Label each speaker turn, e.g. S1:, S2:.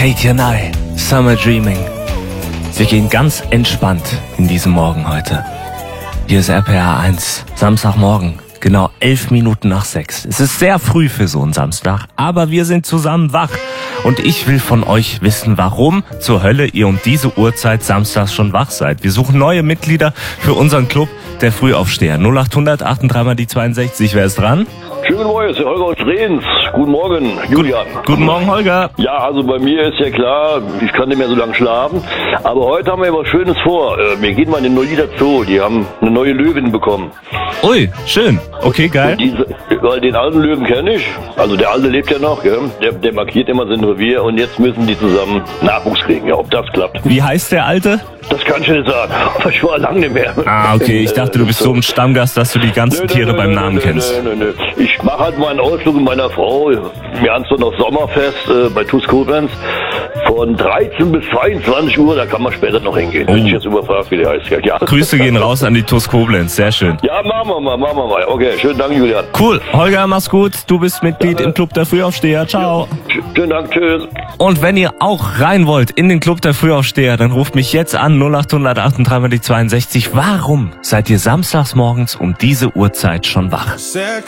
S1: Katie and I, Summer Dreaming. Wir gehen ganz entspannt in diesen Morgen heute. Hier ist RPR 1, Samstagmorgen, genau 11 Minuten nach 6. Es ist sehr früh für so einen Samstag, aber wir sind zusammen wach. Und ich will von euch wissen, warum zur Hölle ihr um diese Uhrzeit samstags schon wach seid. Wir suchen neue Mitglieder für unseren Club der Frühaufsteher. 0800 38 mal die 62, wer ist dran?
S2: Schönen guten Morgen, Herr Holger aus Rehns. Guten Morgen, Julian.
S1: Guten Morgen, Holger.
S2: Ja, also bei mir ist ja klar, ich kann nicht mehr so lange schlafen. Aber heute haben wir was Schönes vor. Wir gehen mal in den Nolita Zoo. Die haben eine neue Löwin bekommen.
S1: Ui, schön. Okay, geil.
S2: Weil den alten Löwen kenne ich. Also der alte lebt ja noch, gell? Der markiert immer sein Revier. Und jetzt müssen die zusammen Nachwuchs kriegen. Ja, ob das klappt.
S1: Wie heißt der Alte?
S2: Das kann ich nicht sagen. Aber ich war lange nicht mehr.
S1: Ah, okay. Ich dachte, du bist so ein Stammgast, dass du die ganzen Tiere beim Namen kennst.
S2: Nö. Ich mache halt mal einen Ausflug mit meiner Frau. Wir haben so noch Sommerfest bei TuS Koblenz. Von 13 bis 22 Uhr, da kann man später noch hingehen. Wenn ich jetzt überfragt, wie der heißt. Ja.
S1: Grüße gehen raus an die TuS Koblenz. Sehr schön.
S2: Ja, machen wir mal. Okay, schönen Dank, Julian.
S1: Cool. Holger, mach's gut. Du bist Mitglied im Club der Frühaufsteher. Ciao.
S2: Ja. Schönen Dank, tschüss.
S1: Und wenn ihr auch rein wollt in den Club der Frühaufsteher, dann ruft mich jetzt an 0800 38 mal die 62. Warum seid ihr samstags morgens um diese Uhrzeit schon wach?